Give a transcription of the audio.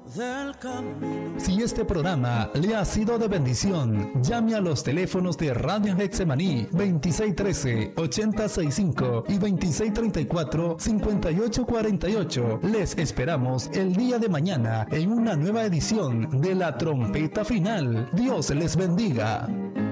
del camino. Si este programa le ha sido de bendición, llame a los teléfonos de Radio Getsemaní 2613-8065 y 2634-5848. Les esperamos el día de mañana en una nueva edición de La Trompeta Final. Dios les bendiga.